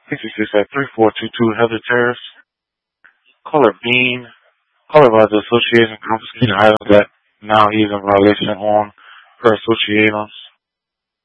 66 at 3422 Heather Terrace. Caller Bean. Caller by the association confiscating items that now he's in violation on per associatum.